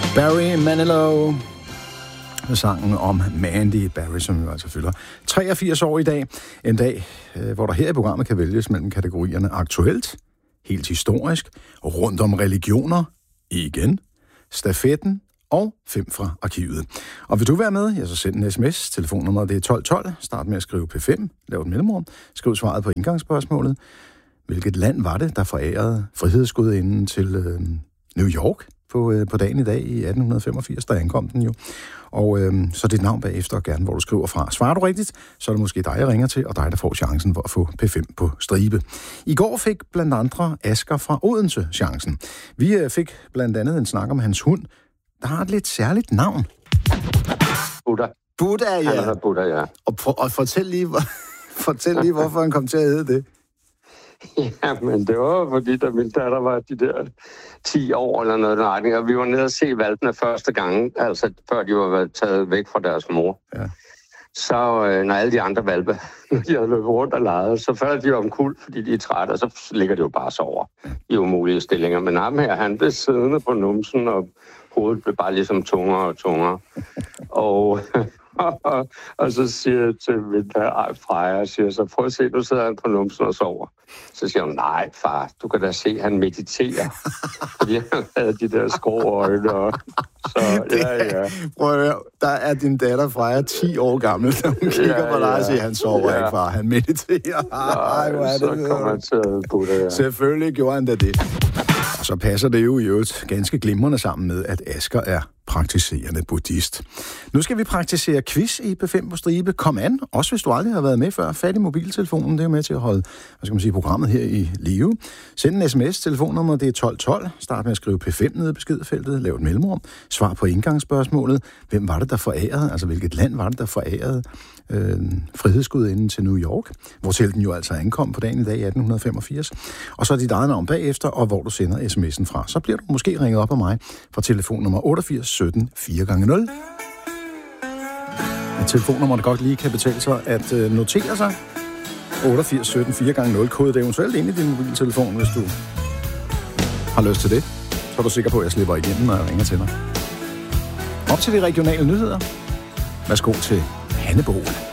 Barry Manilow med sangen om Mandy Barry, som jo altså fylder 83 år i dag. En dag, hvor der her i programmet kan vælges mellem kategorierne aktuelt, helt historisk, rundt om religioner, igen, stafetten og 5 fra arkivet. Og vil du være med, ja, så send en sms. Telefonnummeret det er 1212. Start med at skrive P5. Lav et mellemrum. Skriv svaret på indgangsspørgsmålet. Hvilket land var det, der forærede frihedsgudinden til New York på dagen i dag i 1885, der ankom den jo. Og så dit navn bagefter, og gerne hvor du skriver fra. Svarer du rigtigt, så er det måske dig, jeg ringer til, og dig, der får chancen for at få P5 på stribe. I går fik blandt andre Asger fra Odense chancen. Vi fik blandt andet en snak om hans hund, der har et lidt særligt navn. Buddha. Buddha, ja. Han hedder Buddha, ja. Og fortæl lige, hvorfor han kom til at hedde det. Ja, men det var fordi, da min datter var de der 10 år eller noget, og vi var nede og se valpene første gang, altså før de var taget væk fra deres mor. Ja. Så når alle de andre valpe, de havde løbet rundt og leget, så faldt de omkuld, fordi de er trætte, og så ligger de jo bare sover i umulige stillinger. Men ham her, han blev siddende på numsen, og hovedet blev bare ligesom tungere og tungere. Og så siger jeg til min Freja, siger prøv at se, nu sidder han på numsen og sover. Så siger hun, nej far, du kan da se, han mediterer. Fordi han havde de der skråøjne. Så ja. Prøv at høre, der er din datter Freja 10 år gammel, da hun kigger på dig og siger, han sover ikke, far, han mediterer. Nej, hvor er det, så kommer han til at Buddha, ja. Selvfølgelig gjorde han da det. Og så passer det jo i øvrigt ganske glimrende sammen med, at Asger er praktiserende buddhist. Nu skal vi praktisere quiz i P5 på stribe. Kom an, også hvis du aldrig har været med før. Fat i mobiltelefonen, det er med til at holde programmet her i live. Send en sms, telefonnummeret det er 1212. Start med at skrive P5 nede i beskedfeltet. Lav et mellemrum. Svar på indgangsspørgsmålet. Hvem var det, der forærede, altså hvilket land var det, der forærede frihedsgudinden til New York, hvor til den jo altså ankom på dagen i dag i 1885. Og så dit eget navn bagefter, og hvor du sender sms'en fra. Så bliver du måske ringet op af mig fra telefonnummer 88 17 4x0. Et telefonnummer, der godt lige kan betale sig at notere sig. 88 17 4x0. Kode det eventuelt ind i din mobiltelefon, hvis du har lyst til det. Så er du sikker på, at jeg slipper igennem, når jeg ringer til dig. Op til de regionale nyheder. Værsgo til Hanne Bohl.